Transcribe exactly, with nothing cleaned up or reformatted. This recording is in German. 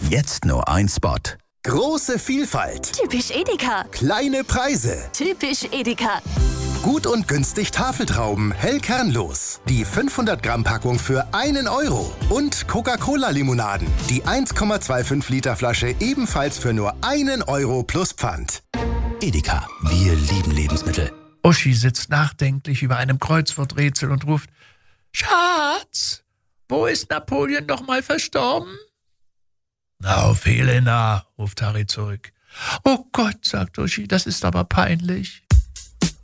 Jetzt nur ein Spot. Große Vielfalt. Typisch Edeka. Kleine Preise. Typisch Edeka. Gut und günstig Tafeltrauben, hell kernlos. Die fünfhundert Gramm Packung für einen Euro. Und Coca-Cola-Limonaden. Die eins Komma fünfundzwanzig Liter Flasche ebenfalls für nur einen Euro plus Pfand. Edeka, wir lieben Lebensmittel. Uschi sitzt nachdenklich über einem Kreuzworträtsel und ruft: Schatz, wo ist Napoleon noch mal verstorben? Auf Helena, ruft Harry zurück. Oh Gott, sagt Uschi, das ist aber peinlich.